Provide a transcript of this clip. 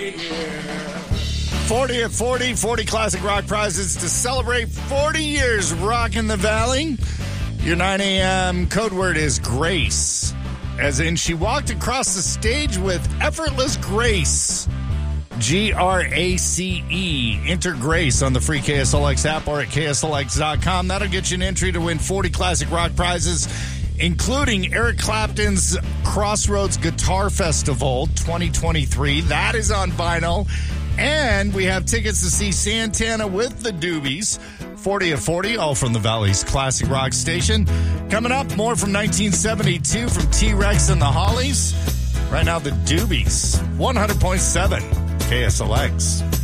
40 at 40, 40 Classic Rock prizes to celebrate 40 years rocking the Valley. Your 9 a.m. code word is grace, as in she walked across the stage with effortless grace. Grace. Enter Grace on the free KSLX app or at KSLX.com. That'll get you an entry to win 40 Classic Rock prizes, including Eric Clapton's Crossroads Guitar Festival 2023. That is on vinyl. And we have tickets to see Santana with the Doobies. 40 at 40, all from the Valley's Classic Rock station. Coming up, more from 1972 from T-Rex and the Hollies. Right now, the Doobies, 100.7 KSLX.